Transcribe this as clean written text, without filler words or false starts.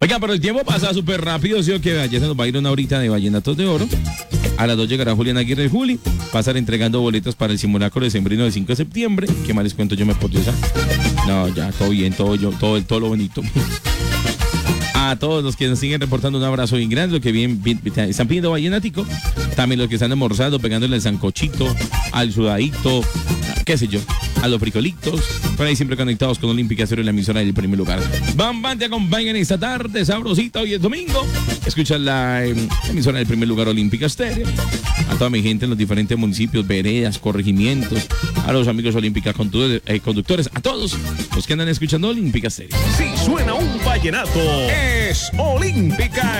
Oiga, pero el tiempo pasa súper rápido, ¿sí o qué? Ya se nos va a ir una horita de Vallenatos de Oro. A las 2 llegará Julián Aguirre Juli. Va a estar entregando boletos para el simulacro de sembrino del 5 de septiembre. ¿Qué más les cuento yo, me puedo usar? No, ya, todo bien, todo lo bonito. A todos los que nos siguen reportando un abrazo bien grande, los que bien están pidiendo vallenático, también los que están almorzando, pegándole al sancochito, al sudadito, qué sé yo, a los frijolitos, por ahí siempre conectados con Olímpica Estéreo, la emisora del primer lugar. Bam, te acompañan esta tarde, sabrosita, hoy es domingo. Escuchan la emisora del primer lugar, Olímpica Estéreo. A toda mi gente en los diferentes municipios, veredas, corregimientos, a los amigos Olímpica conductores, a todos los que andan escuchando Olímpica Estéreo. Si suena un vallenato, es Olímpica